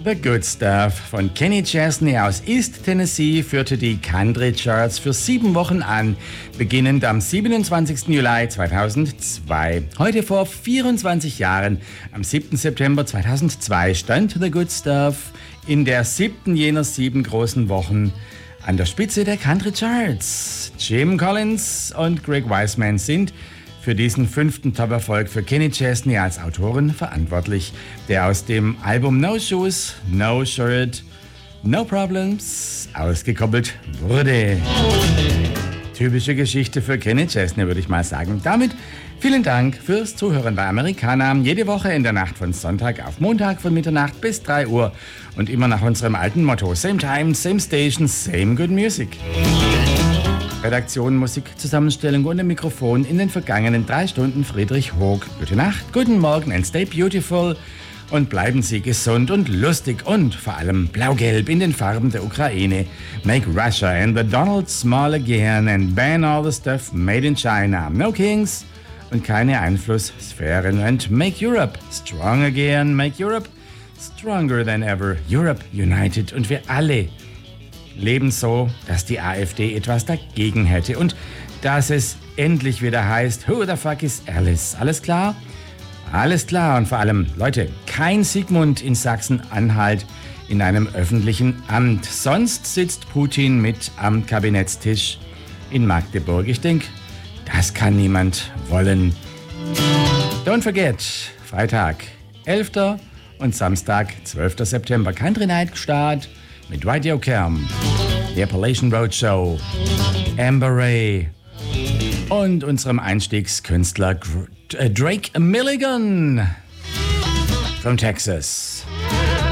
The Good Stuff von Kenny Chesney aus East Tennessee führte die Country Charts für 7 Wochen an, beginnend am 27. Juli 2002. Heute vor 24 Jahren, am 7. September 2002, stand The Good Stuff in der 7. jener 7 großen Wochen an der Spitze der Country Charts. Jim Collins und Greg Wiseman sind für diesen 5. Top-Erfolg für Kenny Chesney als Autoren verantwortlich, der aus dem Album No Shoes, No Shirt, No Problems ausgekoppelt wurde. Typische Geschichte für Kenny Chesney, würde ich mal sagen. Damit vielen Dank fürs Zuhören bei Americana. Jede Woche in der Nacht von Sonntag auf Montag von Mitternacht bis 3 Uhr. Und immer nach unserem alten Motto: Same Time, Same Station, Same Good Music. Redaktion, Musik, Zusammenstellung und im Mikrofon in den vergangenen 3 Stunden Friedrich Hoog. Gute Nacht, guten Morgen and stay beautiful. Und bleiben Sie gesund und lustig und vor allem blau-gelb in den Farben der Ukraine. Make Russia and the Donald small again and ban all the stuff made in China. No kings und keine Einflusssphären. And make Europe strong again. Make Europe stronger than ever. Europe united. Und wir alle leben so, dass die AfD etwas dagegen hätte und dass es endlich wieder heißt, who the fuck is Alice? Alles klar? Alles klar. Und vor allem, Leute, kein Sigmund in Sachsen-Anhalt in einem öffentlichen Amt. Sonst sitzt Putin mit am Kabinettstisch in Magdeburg. Ich denke, das kann niemand wollen. Don't forget, Freitag, 11. und Samstag, 12. September, Country Night Start mit Radio Kerm, The Appalachian Roadshow, Amber Ray und unserem Einstiegskünstler Drake Milligan from Texas.